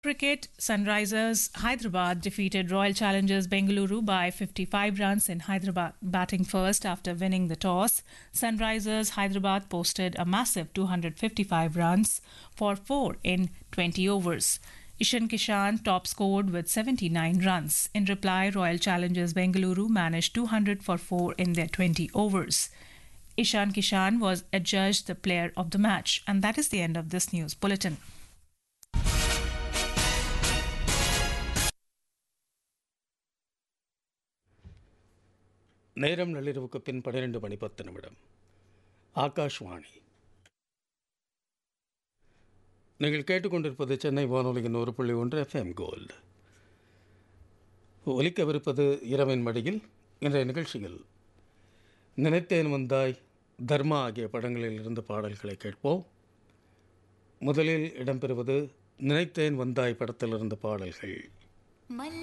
Cricket, Sunrisers Hyderabad defeated Royal Challengers Bengaluru by 55 runs in Hyderabad, batting first after winning the toss. Sunrisers Hyderabad posted a massive 255 runs for 4 in 20 overs. Ishan Kishan top scored with 79 runs. In reply, Royal Challengers Bengaluru managed 200 for 4 in their 20 overs. Ishan Kishan was adjudged the player of the match. And that is the end of this news bulletin. நேரம் நள்ளிரவுக்கு பின் 12:10 ஆகாஷ்வாணி. நீங்கள் கேட்டுக்கொண்டிருப்பது சென்னை வானொலியின் 1.1 FM gold. ஒலிக்கவிருப்பது இரவின் மடியில். இன்றைய நிகழ்ச்சியில் நினைத்தேன் வந்தாய், தர்மா ஆகிய படங்களில் இருந்து பாடல்களை கேட்போம். முதலில் இடம்பெறுவது நினைத்தேன் வந்தாய் படத்திலிருந்து பாடல்கள்.